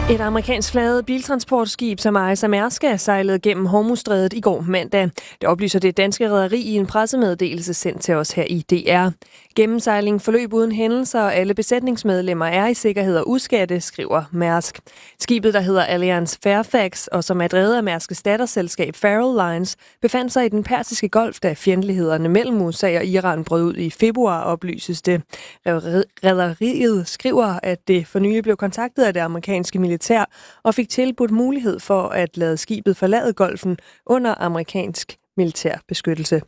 Et amerikansk flaget biltransportskib, som ejes af Mærsk, sejlede gennem Hormuzstrædet i går mandag. Det oplyser det danske rederi i en pressemeddelelse sendt til os her i DR. Gennemsejlingen forløb uden hændelser, og alle besætningsmedlemmer er i sikkerhed og uskatte, skriver Mærsk. Skibet, der hedder Alliance Fairfax, og som er drevet af Mærskes datterselskab Faroe Lines, befandt sig i den Persiske Golf, da fjendtlighederne mellem USA og Iran brød ud i februar, oplyses det. Rederiet skriver, at det for nylig blev kontaktet af det amerikanske militær og fik tilbudt mulighed for at lade skibet forlade golfen under amerikansk militær beskyttelse.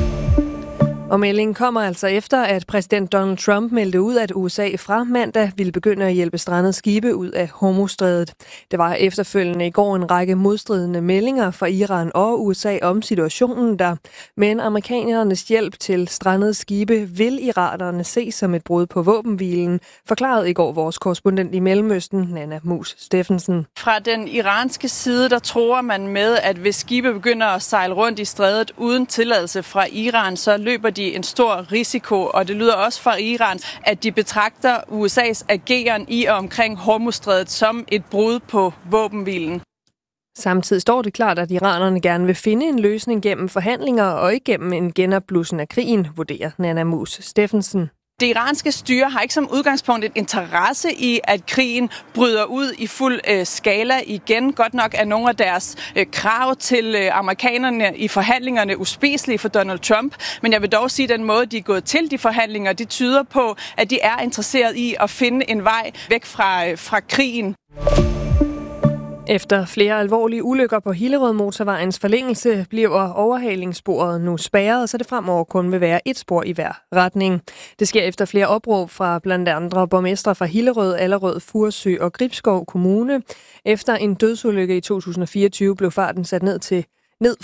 Og meldingen kommer altså efter, at præsident Donald Trump meldte ud, at USA fra mandag ville begynde at hjælpe strandede skibe ud af Hormuzstrædet. Det var efterfølgende i går en række modstridende meldinger fra Iran og USA om situationen der. Men amerikanernes hjælp til strandede skibe vil iranerne se som et brud på våbenhvilen, forklarede i går vores korrespondent i Mellemøsten, Nana Mus Steffensen. Fra den iranske side, der tror man med, at hvis skibe begynder at sejle rundt i strædet uden tilladelse fra Iran, så løber de en stor risiko, og det lyder også fra Iran, at de betragter USA's ageren i og omkring Hormuzstrædet som et brud på våbenhvilen. Samtidig står det klart, at iranerne gerne vil finde en løsning gennem forhandlinger og ikke gennem en genopblussen af krigen, vurderer Nana Mus Steffensen. Det iranske styre har ikke som udgangspunkt et interesse i, at krigen bryder ud i fuld skala igen. Godt nok er nogle af deres krav til amerikanerne i forhandlingerne uspiselige for Donald Trump, men jeg vil dog sige, at den måde, de er gået til de forhandlinger, de tyder på, at de er interesseret i at finde en vej væk fra krigen. Efter flere alvorlige ulykker på Hillerød-motorvejens forlængelse bliver overhalingssporet nu spærret, så det fremover kun vil være et spor i hver retning. Det sker efter flere opråb fra blandt andre borgmestre fra Hillerød, Allerød, Furesø og Gribskov Kommune. Efter en dødsulykke i 2024 blev farten sat ned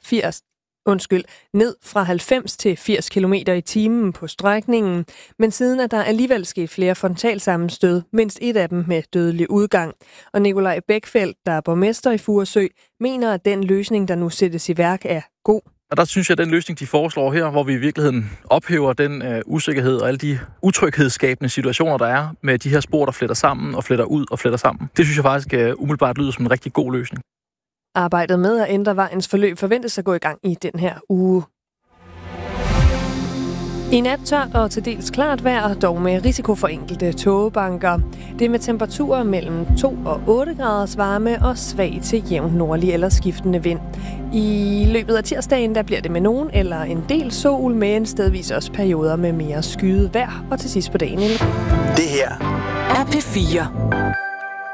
fra 90 til 80 km i timen på strækningen, men siden er der alligevel sket flere frontalsammenstød, mindst et af dem med dødelig udgang. Og Nikolaj Bækfeldt, der er borgmester i Furesø, mener, at den løsning, der nu sættes i værk, er god. Og der synes jeg, at den løsning, de foreslår her, hvor vi i virkeligheden ophæver den usikkerhed og alle de utryghedsskabende situationer, der er med de her spor, der fletter sammen og fletter ud og fletter sammen. Det synes jeg faktisk umiddelbart lyder som en rigtig god løsning. Arbejdet med at ændre vejens forløb forventes at gå i gang i den her uge. I nat tørt og til dels klart vejr, dog med risiko for enkelte tågebanker. Det er med temperaturer mellem 2 og 8 graders varme og svag til jævn nordlig eller skiftende vind. I løbet af tirsdagen der bliver det med nogen eller en del sol, men stedvis også perioder med mere skyet vejr, og til sidst på dagen. Det her er P4.